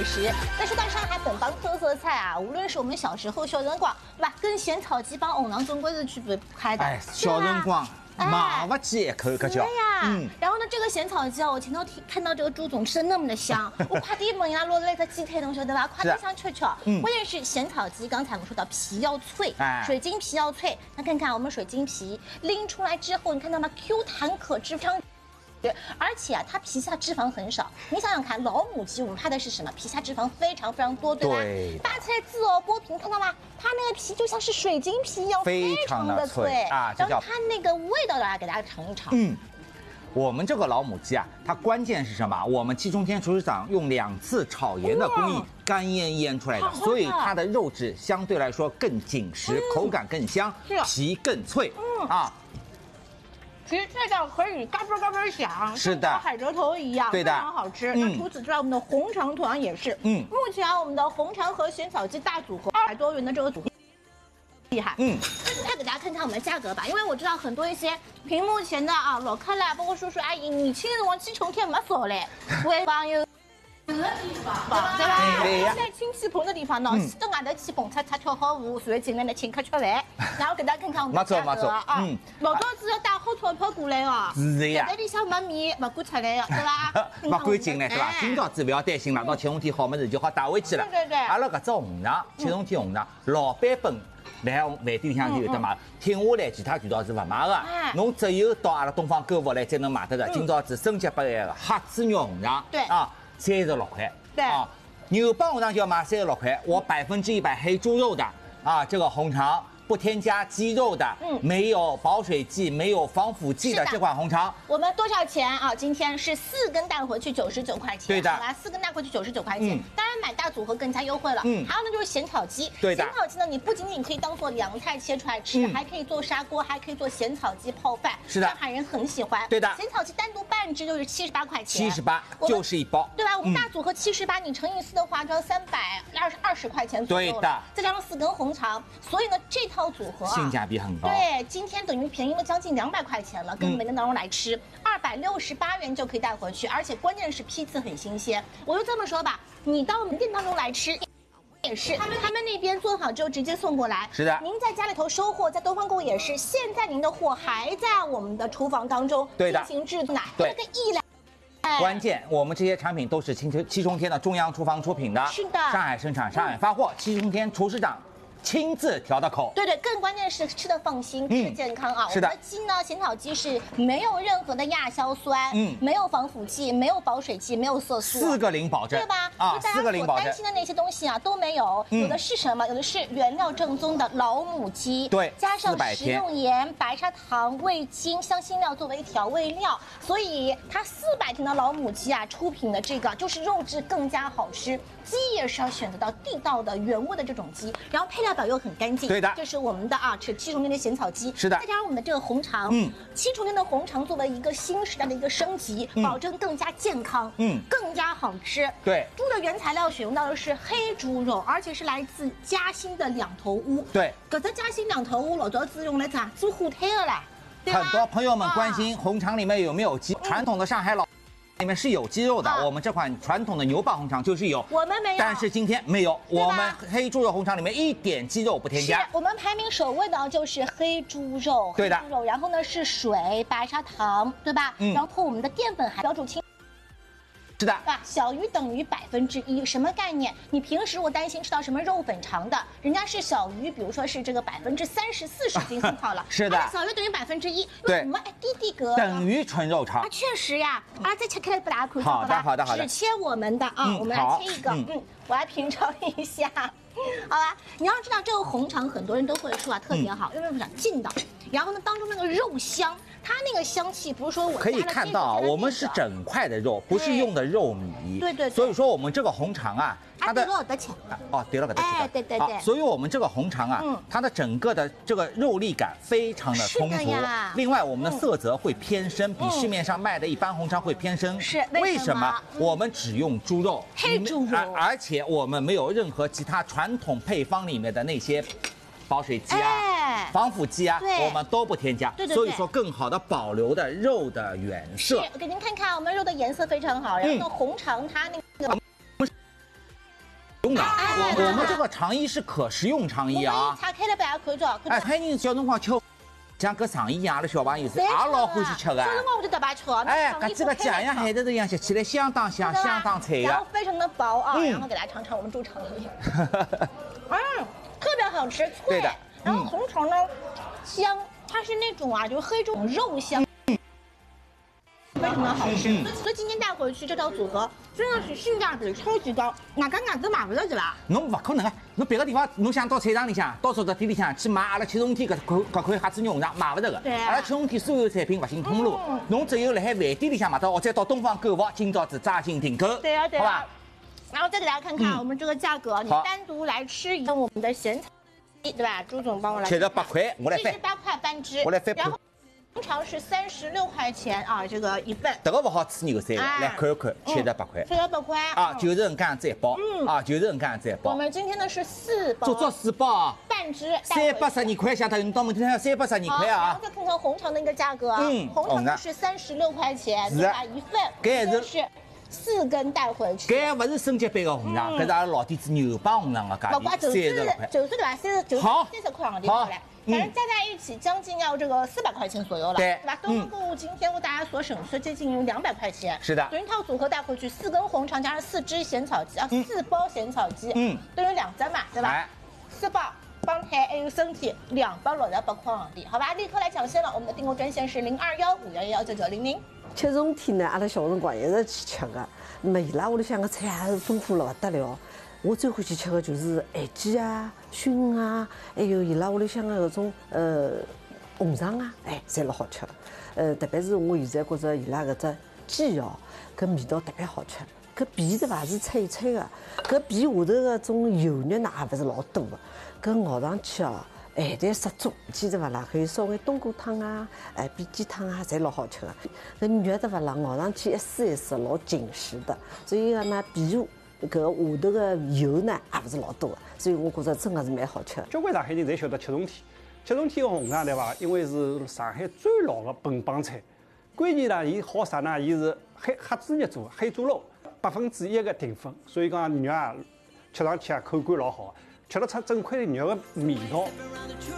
食。但说到上海本帮特色菜啊，无论是我们小时候小辰光，对吧？跟咸炒鸡帮红肠总归是区别开的。 哎，小辰光买不起一口，搿叫。 对呀。然后呢，这个咸炒鸡啊，我前头看到这个朱总吃的那么的香，我快递问人家落了一个鸡腿，侬晓得吧？快递上吃吃。关键是咸炒鸡，刚才我们说到皮要脆，水晶皮要脆。那看看我们水晶皮拎出来之后，你看到吗 ？Q 弹可吃，非常。而且啊，它皮下脂肪很少。你想想看，老母鸡我们怕的是什么？皮下脂肪非常多，对吧？对。扒起来自哦剥皮，看到吗？它那个皮就像是水晶皮一样，非常的脆啊。然后它那个味道来给大家尝一尝。 我们这个老母鸡啊，它关键是什么？我们七重天厨师长用2次炒盐的工艺干腌出来的，所以它的肉质相对来说更紧实，口感更香，皮更脆啊。 其实脆到可以嘎嘣响， 是的， 海蜇头一样， 对的， 非常好吃。那除此之外，我们的红肠同样也是。目前我们的红肠和咸炒鸡大组合200多元的这个组合。厉害，再给大家看看我们的价格吧，因为我知道很多一些屏幕前的啊老客啦，包括叔叔阿姨，年轻人往七重天没少嘞，为朋友。地方，对吧？在亲戚朋的地方呢，先到外头去蹦擦擦跳好舞，随后进来呢请客吃饭，然后给大家看看我们的价格啊。老早子要带好钞票过来哦， 是的呀。 在里向没米不赶出来的，对吧？ 不赶进来是吧？今朝子不要担心了，到七重天好么子就好带回去了。 对。 阿拉搿只红肠，七重天红肠，老版本饭店里向就有得卖，停下来其他渠道是不卖的。侬只有到阿拉东方购物来才能买得着。今朝子升级版的黑猪肉红肠，对啊。36块， 对啊， 牛帮红肠就要卖36块。我100%黑猪肉的啊，这个红肠不添加鸡肉的，没有保水剂、没有防腐剂的这款红肠， 我们多少钱啊？今天是4根带回去99块钱， 对的， 好吧，4根带回去99块钱。当然买大组合更加优惠了。还有呢就是咸炒鸡， 对的， 咸炒鸡呢，你不仅仅可以当做凉菜切出来吃，还可以做砂锅，还可以做咸炒鸡泡饭， 是的， 上海人很喜欢。 对的， 咸炒鸡单独半只就是78块钱 ，78就是1包， 对吧？我们大组合78，你乘以4的话，就要320块钱左右了，对的，再加上4根红肠，所以呢这套组合啊。 性价比很高， 对，今天等于便宜了将近200块钱了，跟每天当中来吃，268元就可以带回去，而且关键是批次很新鲜。我就这么说吧，你到门店当中来吃。也是，他们那边做好之后直接送过来。 是的， 您在家里头收货，在东方购物也是。现在您的货还在我们的厨房当中进行制作， 对， 这个一来。 关键，我们这些产品都是七重天的中央厨房出品的， 是的， 上海生产，上海发货，七重天厨师长亲自调的口。 对，更关键是吃的放心，吃健康啊。 是的， 我们的鸡呢，咸炒鸡是没有任何的亚硝酸，没有防腐剂，没有保水剂，没有色素 ，4个零保证， 对吧？ 啊，4个零保证。 担心的那些东西啊都没有，有的是什么？有的是原料正宗的老母鸡， 对， 加上食用盐、白砂糖、味精、香辛料作为调味料，所以它400天的老母鸡啊出品的这个就是肉质更加好吃。鸡也是要选择到地道的原味的这种鸡，然后配料表又很干净。 对的， 这是我们的啊，是七重天的咸炒鸡。 是的， 再加上我们的这个红肠，七重天的红肠作为一个新时代的一个升级，保证更加健康，更加好吃。 对， 猪的原材料选用到的是黑猪肉，而且是来自嘉兴的2头乌。 对， 搿只嘉兴2头乌老早子用来咋做火腿的啦。 很多朋友们关心红肠里面有没有鸡，传统的上海老。里面是有鸡肉的，我们这款传统的牛蒡红肠就是有， 我们没有， 但是今天没有，我们黑猪肉红肠里面1点鸡肉不添加。 我们排名首位的就是黑猪肉， 对的， 然后呢是水、白砂糖，对吧？然后我们的淀粉含标注清。 是的， 啊，小于等于1%，什么概念？你平时我担心吃到什么肉粉肠的，人家是小于，比如说是这个30%、40%斤很好了。 是的， 小于等于1%， 对， 什么滴格等于纯肉肠。 啊，确实呀，啊，再切开来不大家看， 好的， 只切我们的啊，我们来切一个，我来品尝一下，好吧？你要知道这个红肠很多人都会说啊，特别好，因为什么？劲道，然后呢当中那个肉香。它那个香气不是说我可以看到啊，我们是整块的肉，不是用的肉糜。 对。 所以说我们这个红肠啊，它的对了， 对。 所以我们这个红肠啊，它的整个的这个肉粒感非常的充足。另外，我们的色泽会偏深，比市面上卖的一般红肠会偏深。 是为什么？我们只用猪肉， 黑猪肉， 而且我们没有任何其他传统配方里面的那些。保水剂啊，防腐剂啊，我们都不添加，所以说更好的保留的肉的原色。 我给您看看，我们肉的颜色非常好，然后呢，红肠它那个我们这个肠衣是可食用肠衣啊。 拆开了把它看着。 哎，海宁小辰光吃，像搿肠衣一样的小朋友是也老欢喜吃的。 小辰光我就特别吃。 哎，搿这个酱样海的这样吃起来相当香，相当脆的。 然后非常的薄啊，然后给大家尝尝我们猪肠衣。特别好吃，脆。然后红肠呢，香，它是那种啊，就是黑种肉香。非常的好吃，所以今天带回去这套组合真的是性价比超级高，外加都买不到对吧？ 侬不可能啊！侬别个地方，侬想到菜场里向，到超市店里向去买阿拉七重天搿块虾子肉肠，买不得的。阿拉七重天所有产品不行通路，侬只有辣海饭店里向买到，或者到东方购物，今朝子抓紧订购。 对啊， 好吧。 然后再给大家看看我们这个价格，你单独来吃一份我们的咸菜鸡，对吧？朱总帮我来。 78块，我来翻。 78块半只， 我来翻。 然后。通常是36块钱啊，这个一份。 这个不好吃牛三，来看一看，78块。 78块啊，90人干子一包。啊，90人干子一包。 我们今天的是4包。 做4包。 半只。 312块，相当于到门店要312块啊。 然后再看看红肠的一个价格啊，红肠的是36块钱，对吧？一份。这是4根带回去。 搿不是升级版的红肠，搿是阿拉老底子牛帮红肠的价钿，36块。 90对吧？30块行情好嘞。反正加在一起将近要这个400块钱左右了，对吧？东方购物今天为大家所省吃接近200块钱， 是的。 所以一套组合带回去，4根红肠加上4只咸草鸡啊，4包咸草鸡，等于2只嘛，对吧？4包帮菜还有身体，2包68块行钿，好吧？立刻来抢先了，我们的订购专线是0215119900。 七重天呢，阿拉小辰光一直去吃的，那么伊拉屋里向个菜也是丰富了不得了。我最欢喜吃的就是咸鸡啊、熏啊，还有伊拉屋里向的搿种红肠啊，哎，侪老好吃的。特别是我现在觉着伊拉搿只鸡哦，搿味道特别好吃。搿皮对伐是脆脆的，搿皮下头个种油肉呢也勿是老多的，搿咬上去哦，咸淡适中，记得伐啦？可以烧眼冬瓜汤啊、煸鸡汤啊，侪老好吃的。搿肉对伐啦？咬上去一丝一丝老紧实的，所以讲呢，皮下。搿下头个油呢，也勿是老多的，所以我觉着真的是蛮好吃的。 交关上海人侪晓得七重天，七重天个红肠对伐？因为是上海最老的本帮菜，关键呢，伊好啥呢？伊是黑猪肉做，黑猪肉1%的淀粉，所以讲肉啊吃上去啊口感老好，吃得出整块肉的味道。